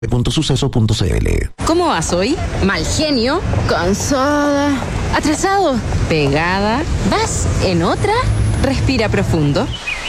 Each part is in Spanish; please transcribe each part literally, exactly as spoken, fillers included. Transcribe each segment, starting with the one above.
punto suceso punto c l. ¿Cómo vas hoy? Mal genio, cansada, atrasado, pegada. ¿Vas en otra? Respira profundo.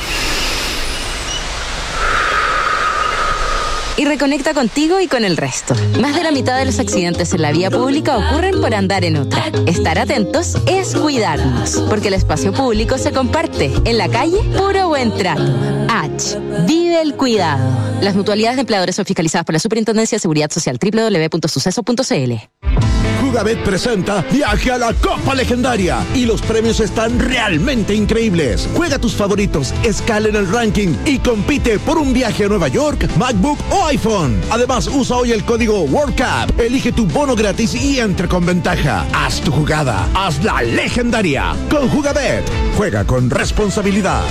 Y reconecta contigo y con el resto. Más de la mitad de los accidentes en la vía pública ocurren por andar en otra. Estar atentos es cuidarnos, porque el espacio público se comparte. En la calle, puro buen trato. H. Vive el cuidado. Las mutualidades de empleadores son fiscalizadas por la Superintendencia de Seguridad Social. doble u doble u doble u punto suceso punto c l. Jugabet presenta Viaje a la Copa Legendaria y los premios están realmente increíbles. Juega tus favoritos, escala en el ranking y compite por un viaje a Nueva York, MacBook o iPhone. Además, usa hoy el código WorldCup, elige tu bono gratis y entre con ventaja. Haz tu jugada, hazla legendaria. Con Jugabet, juega con responsabilidad.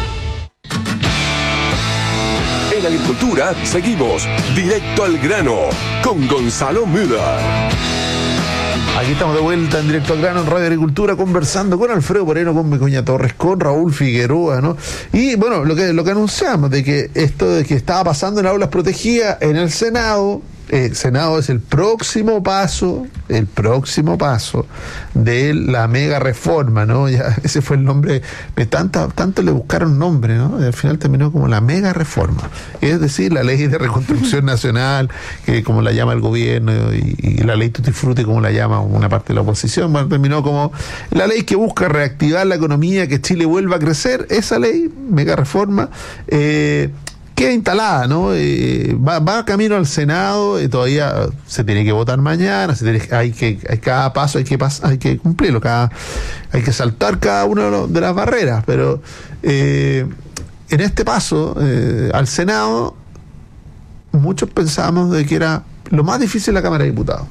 En Agricultura seguimos directo al grano con Gonzalo Müller. Aquí estamos de vuelta en Directo al Grano en Radio Agricultura, conversando con Alfredo Moreno, con Begoña Torres, con Raúl Figueroa, ¿no? Y bueno, lo que, lo que anunciamos de que esto de que estaba pasando en aulas protegidas en el Senado, el Senado es el próximo paso, el próximo paso de la mega reforma, ¿no? Ya ese fue el nombre, de tanta, tanto le buscaron nombre, ¿no? Y al final terminó como la mega reforma, es decir, la ley de reconstrucción nacional, que como la llama el gobierno, y, y la ley Tutti Frutti, como la llama una parte de la oposición. Bueno, terminó como la ley que busca reactivar la economía, que Chile vuelva a crecer. Esa ley, mega reforma, eh, queda instalada, ¿no? Eh, va, va camino al Senado, y todavía se tiene que votar mañana, se tiene, hay que, hay, cada paso hay que pas, hay que cumplirlo, cada, hay que saltar cada una de, los, de las barreras, pero eh, en este paso eh, al Senado, muchos pensamos de que era lo más difícil la Cámara de Diputados.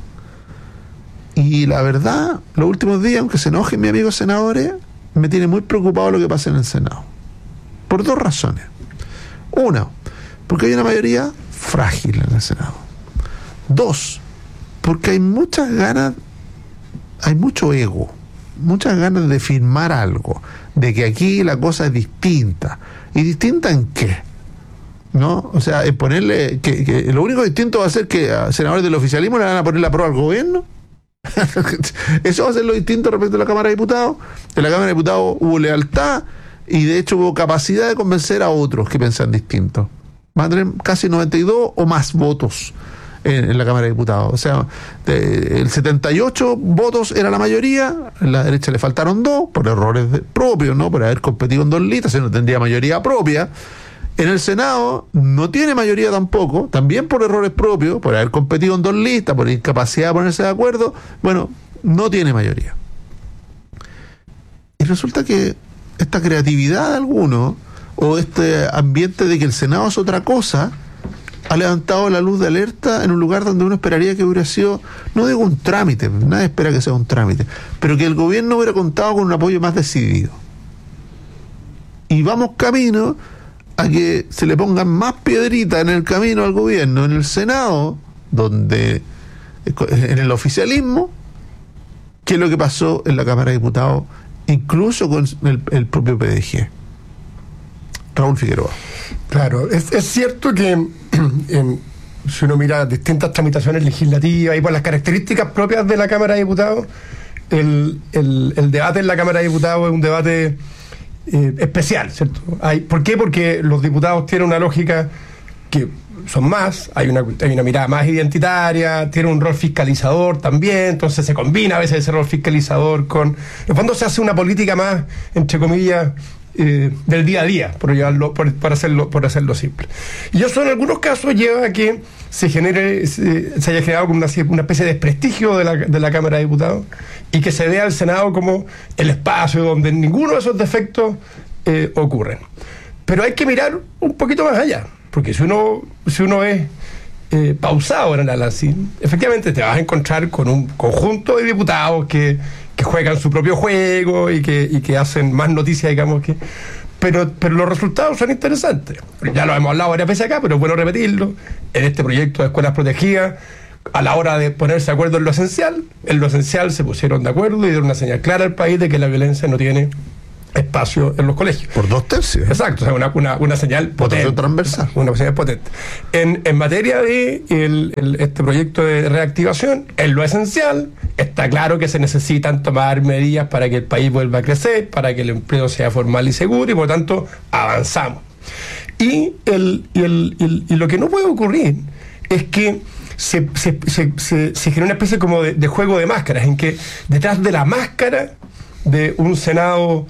Y la verdad, los últimos días, aunque se enojen mis amigos senadores, me tiene muy preocupado lo que pasa en el Senado. Por dos razones. Una, porque hay una mayoría frágil en el Senado. Dos, porque hay muchas ganas, hay mucho ego, muchas ganas de firmar algo, de que aquí la cosa es distinta. ¿Y distinta en qué? ¿No? O sea, en ponerle, que, que lo único distinto va a ser que a senadores del oficialismo le van a poner la prueba al gobierno. Eso va a ser lo distinto respecto a la Cámara de Diputados. En la Cámara de Diputados hubo lealtad y de hecho hubo capacidad de convencer a otros que piensan distinto. Van a tener casi noventa y dos o más votos en, en la Cámara de Diputados. O sea, de, el setenta y ocho votos era la mayoría, a la derecha le faltaron dos por errores de, propios, ¿no? Por haber competido en dos listas, si no tendría mayoría propia. En el Senado no tiene mayoría tampoco, también por errores propios, por haber competido en dos listas, por incapacidad de ponerse de acuerdo. Bueno, no tiene mayoría. Y resulta que esta creatividad de algunos, o este ambiente de que el Senado es otra cosa, ha levantado la luz de alerta en un lugar donde uno esperaría que hubiera sido, no digo un trámite, nadie espera que sea un trámite, pero que el gobierno hubiera contado con un apoyo más decidido. Y vamos camino a que se le pongan más piedritas en el camino al gobierno en el Senado, donde en el oficialismo, que lo que pasó en la Cámara de Diputados, incluso con el, el propio P D G. Raúl Figueroa. Claro, es, es cierto que en, si uno mira distintas tramitaciones legislativas y por las características propias de la Cámara de Diputados, el, el, el debate en la Cámara de Diputados es un debate eh, especial, ¿cierto? Hay, ¿Por qué? Porque los diputados tienen una lógica que son más, hay una, hay una mirada más identitaria, tiene un rol fiscalizador también, entonces se combina a veces ese rol fiscalizador con... En el fondo se hace una política más, entre comillas, eh, del día a día, por llevarlo, por, por hacerlo, por hacerlo simple. Y eso en algunos casos lleva a que se genere, se, se haya generado como una, una especie de desprestigio de la, de la Cámara de Diputados y que se vea al Senado como el espacio donde ninguno de esos defectos eh, ocurren. Pero hay que mirar un poquito más allá. Porque si uno, si uno es eh, pausado en el análisis, efectivamente te vas a encontrar con un conjunto de diputados que, que juegan su propio juego y que, y que hacen más noticias, digamos que. Pero, pero los resultados son interesantes. Ya lo hemos hablado varias veces acá, pero es bueno repetirlo. En este proyecto de escuelas protegidas, a la hora de ponerse de acuerdo en lo esencial, en lo esencial se pusieron de acuerdo y dieron una señal clara al país de que la violencia no tiene espacio en los colegios. Por dos tercios. Exacto, o sea, una, una, una señal potente. Transversal. Una señal potente. En, en materia de el, el, este proyecto de reactivación, en lo esencial, está claro que se necesitan tomar medidas para que el país vuelva a crecer, para que el empleo sea formal y seguro, y por lo tanto avanzamos. Y, el, y, el, y, el, y lo que no puede ocurrir es que se, se, se, se, se genera una especie como de, de juego de máscaras, en que detrás de la máscara de un Senado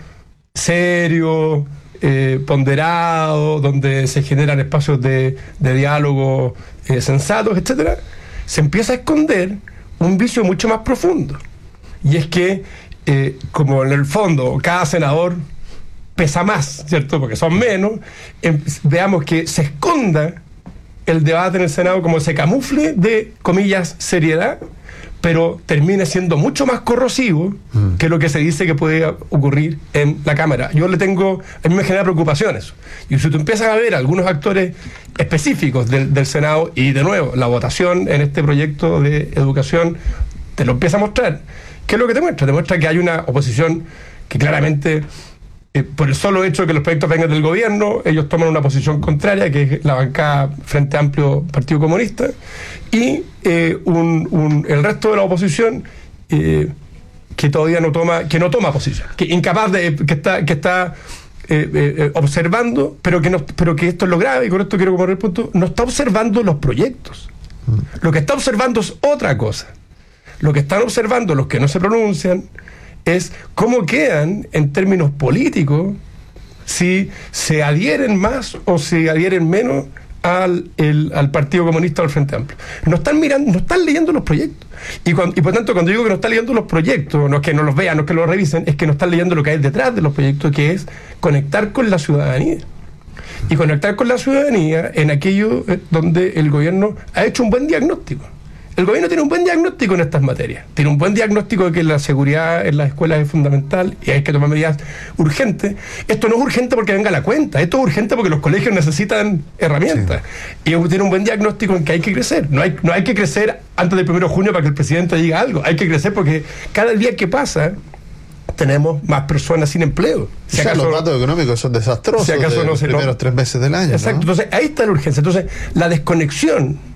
serio, eh, ponderado, donde se generan espacios de, de diálogo eh, sensatos, etcétera, se empieza a esconder un vicio mucho más profundo. Y es que, eh, como en el fondo cada senador pesa más, ¿cierto? Porque son menos, eh, veamos que se esconda el debate en el Senado, como se camufle de, comillas, seriedad, pero termina siendo mucho más corrosivo mm. que lo que se dice que puede ocurrir en la Cámara. Yo le tengo, a mí me genera preocupaciones. Y si tú empiezas a ver algunos actores específicos del, del Senado, y de nuevo, la votación en este proyecto de educación te lo empieza a mostrar, ¿qué es lo que te muestra? Te muestra que hay una oposición que claramente, eh, por el solo hecho de que los proyectos vengan del gobierno, ellos toman una posición contraria, que es la bancada Frente Amplio Partido Comunista, y eh, un, un, el resto de la oposición eh, que todavía no toma, que no toma posición, que incapaz de, que está, que está eh, eh, observando, pero que no, pero que esto es lo grave, y con esto quiero poner el punto, no está observando los proyectos. Lo que está observando es otra cosa. Lo que están observando los que no se pronuncian es cómo quedan en términos políticos, si se adhieren más o se adhieren menos al, el, al Partido Comunista o al Frente Amplio. No están mirando, no están leyendo los proyectos. Y, cuando, y por tanto, cuando digo que no están leyendo los proyectos, no es que no los vean, no es que los revisen, es que no están leyendo lo que hay detrás de los proyectos, que es conectar con la ciudadanía. Y conectar con la ciudadanía en aquello donde el gobierno ha hecho un buen diagnóstico. El gobierno tiene un buen diagnóstico en estas materias. Tiene un buen diagnóstico de que la seguridad en las escuelas es fundamental y hay que tomar medidas urgentes. Esto no es urgente porque venga a la cuenta. Esto es urgente porque los colegios necesitan herramientas. Sí. Y tiene un buen diagnóstico en que hay que crecer. No hay, no hay que crecer antes del primero de junio para que el presidente diga algo. Hay que crecer porque cada día que pasa tenemos más personas sin empleo. Si acaso, los datos económicos son desastrosos, si acaso de no se, los primeros no, tres meses del año. Exacto. ¿No? Entonces ahí está la urgencia. Entonces la desconexión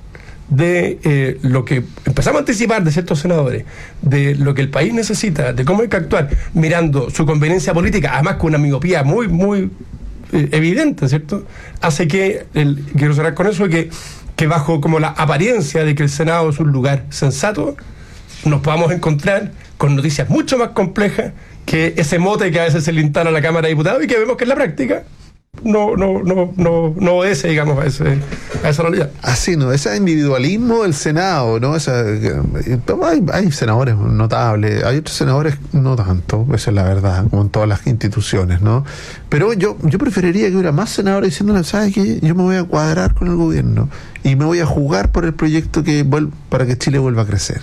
de eh, lo que empezamos a anticipar de ciertos senadores, de lo que el país necesita, de cómo hay que actuar, mirando su conveniencia política, además con una miopía muy, muy eh, evidente, ¿cierto? Hace que, el, quiero cerrar con eso, que, que bajo como la apariencia de que el Senado es un lugar sensato, nos podamos encontrar con noticias mucho más complejas que ese mote que a veces se le instala a la Cámara de Diputados y que vemos que en la práctica no no no no no obedece, digamos, a, ese, a esa realidad. Así, ¿no? Ese individualismo del Senado, ¿no? Esa, hay, hay senadores notables, hay otros senadores no tanto, esa es la verdad, como en todas las instituciones, ¿no? Pero yo yo preferiría que hubiera más senadores diciéndole, ¿sabes qué? Yo me voy a cuadrar con el gobierno y me voy a jugar por el proyecto que vuelva, para que Chile vuelva a crecer.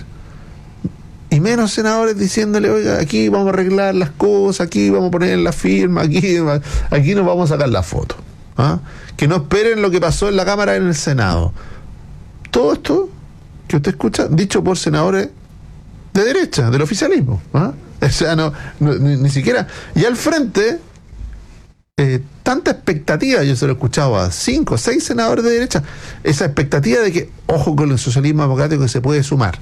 Y menos senadores diciéndole, oiga, aquí vamos a arreglar las cosas, aquí vamos a poner la firma, aquí, aquí nos vamos a sacar la foto. ¿Ah? Que no esperen lo que pasó en la Cámara y en el Senado. Todo esto que usted escucha, dicho por senadores de derecha, del oficialismo. ¿Ah? O sea, no, no ni, ni siquiera. Y al frente, eh, tanta expectativa, yo se lo he escuchado a cinco o seis senadores de derecha, esa expectativa de que, ojo con el socialismo democrático que se puede sumar.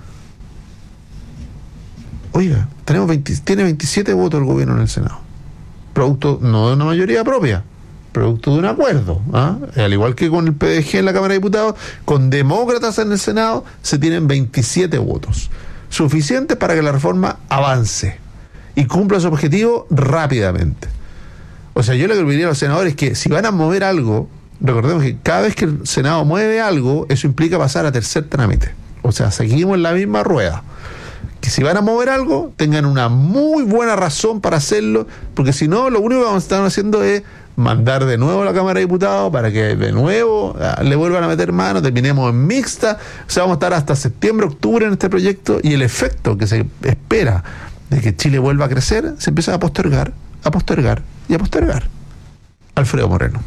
Oiga, tenemos veinte, tiene veintisiete votos el gobierno en el Senado. Producto no de una mayoría propia, producto de un acuerdo. ¿Ah? Al igual que con el P D G en la Cámara de Diputados, con demócratas en el Senado, se tienen veintisiete votos. Suficientes para que la reforma avance y cumpla su objetivo rápidamente. O sea, yo le diría a los senadores que si van a mover algo, recordemos que cada vez que el Senado mueve algo, eso implica pasar a tercer trámite. O sea, seguimos en la misma rueda. Que si van a mover algo, tengan una muy buena razón para hacerlo, porque si no, lo único que vamos a estar haciendo es mandar de nuevo a la Cámara de Diputados para que de nuevo uh, le vuelvan a meter mano, terminemos en mixta. O sea, vamos a estar hasta septiembre, octubre en este proyecto, y el efecto que se espera de que Chile vuelva a crecer se empieza a postergar, a postergar y a postergar. Alfredo Moreno.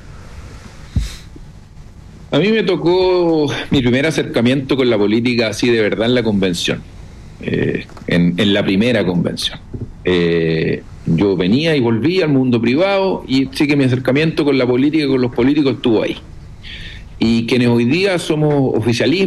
A mí me tocó mi primer acercamiento con la política así de verdad en la convención. Eh, en, en la primera convención. Eh, Yo venía y volvía al mundo privado, y sí que mi acercamiento con la política y con los políticos estuvo ahí. Y quienes hoy día somos oficialistas,